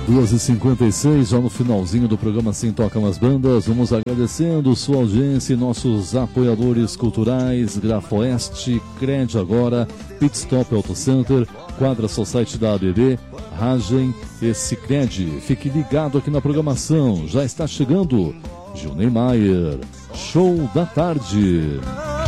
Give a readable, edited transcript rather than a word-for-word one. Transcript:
2h56, já no finalzinho do programa Sem Tocam as Bandas. Vamos agradecendo sua audiência e nossos apoiadores culturais: Grafoeste, Cred Agora, Pitstop Auto Center, Quadra Society da ADD, Ragem e Sicredi. Fique ligado aqui na programação, já está chegando Gilney Maier, Show da Tarde.